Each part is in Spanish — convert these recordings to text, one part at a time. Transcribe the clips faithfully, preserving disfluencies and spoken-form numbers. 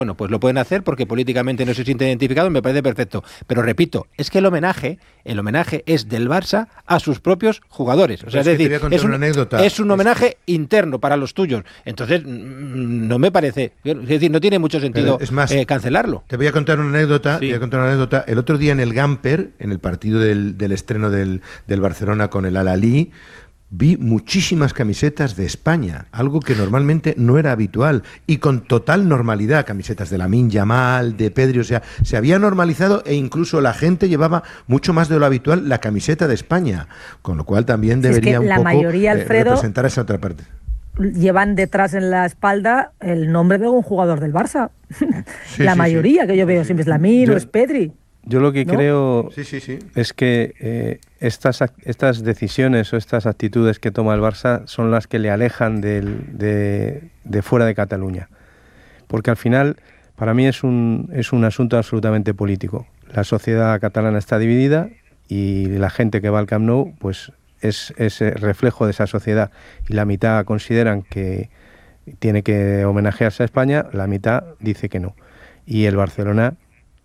Bueno, pues lo pueden hacer porque políticamente no se sienten identificados, me parece perfecto. Pero repito, es que el homenaje, el homenaje es del Barça a sus propios jugadores. O sea, es, es decir, es un, es un homenaje interno para los tuyos. Entonces, no me parece, es decir, no tiene mucho sentido es más, eh, cancelarlo. Te voy a contar una anécdota, sí. te voy a contar una anécdota. El otro día en el Gamper, en el partido del, del estreno del, del Barcelona con el Al-Ahly, vi muchísimas camisetas de España, algo que normalmente no era habitual, y con total normalidad, camisetas de Lamine Yamal, de Pedri, o sea, se había normalizado e incluso la gente llevaba mucho más de lo habitual la camiseta de España, con lo cual también debería es que un la poco mayoría, eh, Alfredo, representar esa otra parte. Llevan detrás en la espalda el nombre de un jugador del Barça. Sí, la sí, mayoría sí. que yo veo siempre es Lamine o es Pedri. Yo lo que ¿no? creo sí, sí, sí. es que eh, estas, estas decisiones o estas actitudes que toma el Barça son las que le alejan del, de, de fuera de Cataluña. Porque al final, para mí es un, es un asunto absolutamente político. La sociedad catalana está dividida y la gente que va al Camp Nou pues es ese reflejo de esa sociedad. Y la mitad consideran que tiene que homenajearse a España, la mitad dice que no. Y el Barcelona,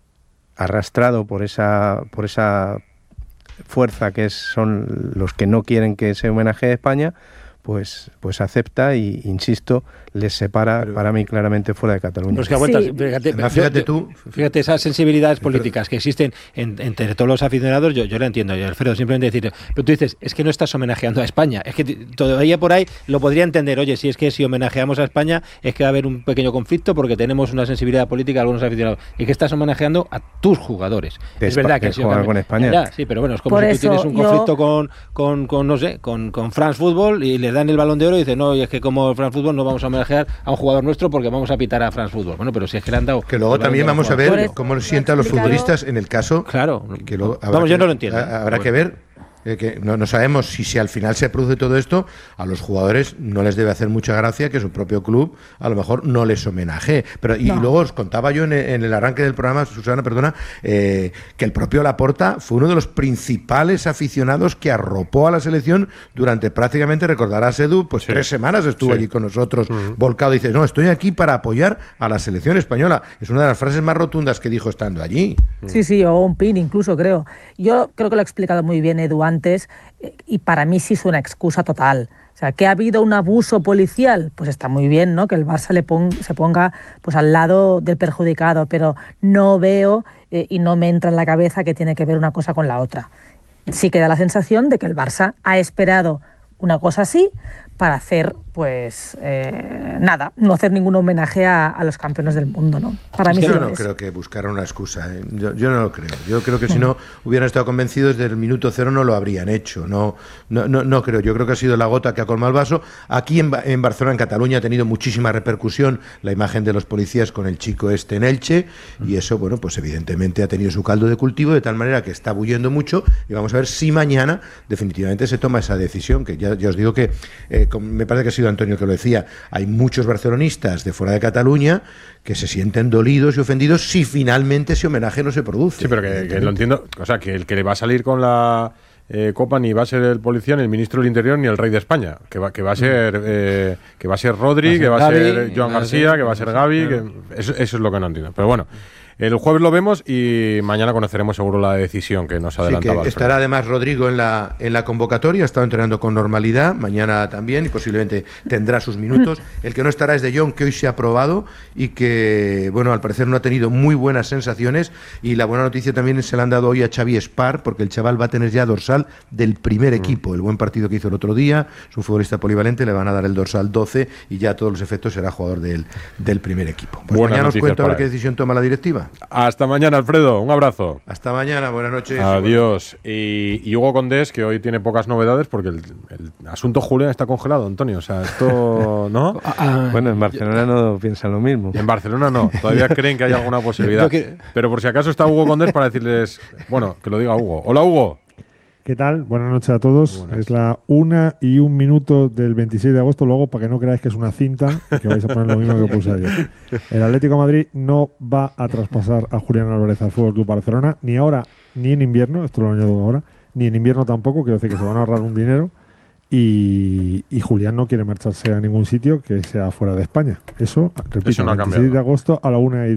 arrastrado por esa por esa fuerza que es, son los que no quieren que se homenajee a España, pues pues acepta y, insisto, les separa pero, para mí claramente fuera de Cataluña. Pues que a vueltas, sí. fíjate, Además, fíjate tú, fíjate esas sensibilidades políticas que existen en, entre todos los aficionados, yo, yo lo entiendo, yo, Alfredo, simplemente decir, pero tú dices, es que no estás homenajeando a España, es que todavía por ahí lo podría entender, oye, si es que si homenajeamos a España es que va a haber un pequeño conflicto porque tenemos una sensibilidad política algunos aficionados, y que estás homenajeando a tus jugadores. De es verdad que, que jugar con España. Ya, sí, pero bueno, es como por si eso, tú tienes un yo... conflicto con, con, con, no sé, con, con France Football y les dan el Balón de Oro y dicen, no, y es que como France Football no vamos a homenajear a un jugador nuestro porque vamos a pitar a France Football. Bueno, pero si es que le han dado... Que luego también vamos a ver cómo lo sientan los futbolistas en el caso... Claro. Que luego vamos, que, yo no lo entiendo. Habrá bueno. que ver... que no, no sabemos si, si al final se produce todo esto, a los jugadores no les debe hacer mucha gracia que su propio club a lo mejor no les homenaje. Pero, y no. luego os contaba yo en el, en el arranque del programa, Susana, perdona, eh, que el propio Laporta fue uno de los principales aficionados que arropó a la selección durante prácticamente, recordarás, Edu, pues sí. tres semanas estuvo sí. allí con nosotros, uh-huh. volcado, y dice, no, estoy aquí para apoyar a la selección española. Es una de las frases más rotundas que dijo estando allí. Sí, sí, o un pin incluso, creo. Yo creo que lo ha explicado muy bien Edu antes, y para mí sí es una excusa total. O sea, que ha habido un abuso policial, pues está muy bien, ¿no? Que el Barça le pon, se ponga pues al lado del perjudicado, pero no veo eh, y no me entra en la cabeza que tiene que ver una cosa con la otra. Sí que da la sensación de que el Barça ha esperado una cosa así para hacer, pues, eh, nada, no hacer ningún homenaje a, a los campeones del mundo, ¿no? Para mí yo sí no es. creo que buscaran una excusa, ¿eh? yo, yo no lo creo. Yo creo que no. Si no hubieran estado convencidos desde el minuto cero no lo habrían hecho. No, no, no, no creo. Yo creo que ha sido la gota que ha colmado el vaso. Aquí en, en Barcelona, en Cataluña, ha tenido muchísima repercusión la imagen de los policías con el chico este en Elche, y eso, bueno, pues evidentemente ha tenido su caldo de cultivo, de tal manera que está bullendo mucho, y vamos a ver si mañana definitivamente se toma esa decisión, que ya, ya os digo que eh, me parece que ha sido Antonio que lo decía, hay muchos barcelonistas de fuera de Cataluña que se sienten dolidos y ofendidos si finalmente ese homenaje no se produce. Sí, pero que, que lo entiendo, o sea, que el que le va a salir con la eh, copa ni va a ser el policía, ni el ministro del Interior, ni el rey de España, que va, que va a ser eh, que va a ser Rodri, va a ser que va a ser Gavi, Joan García, que va a ser Gavi, que, eso, eso es lo que no entiendo. Pero bueno, el jueves lo vemos y mañana conoceremos seguro la decisión que nos adelantaba. Sí, que estará además Rodrigo en la en la convocatoria, ha estado entrenando con normalidad, mañana también, y posiblemente tendrá sus minutos. El que no estará es De Jong, que hoy se ha probado y que, bueno, al parecer no ha tenido muy buenas sensaciones, y la buena noticia también se la han dado hoy a Xavi Espar, porque el chaval va a tener ya dorsal del primer equipo, el buen partido que hizo el otro día, es un futbolista polivalente, le van a dar el dorsal doce y ya a todos los efectos será jugador del, del primer equipo. Pues buenas mañana os cuento a ver qué decisión toma la directiva. Hasta mañana, Alfredo. Un abrazo. Hasta mañana. Buenas noches. Adiós. Y, y Hugo Condés, que hoy tiene pocas novedades porque el, el asunto Julián está congelado, Antonio. O sea, esto, ¿no? Bueno, en Barcelona no piensan lo mismo. En Barcelona no. Todavía creen que hay alguna posibilidad. Pero por si acaso está Hugo Condés para decirles, bueno, que lo diga Hugo. Hola, Hugo. ¿Qué tal? Buenas noches a todos. Buenas. Es la una y un minuto del veintiséis de agosto, luego para que no creáis que es una cinta, que vais a poner lo mismo que puse ayer. El Atlético de Madrid no va a traspasar a Julián Álvarez al Fútbol Club Barcelona, ni ahora ni en invierno, esto lo añado ahora, ni en invierno tampoco, quiero decir que se van a ahorrar un dinero, Y, y Julián no quiere marcharse a ningún sitio que sea fuera de España. Eso, repito, Eso no ha el veintiséis cambiado. de agosto a la una y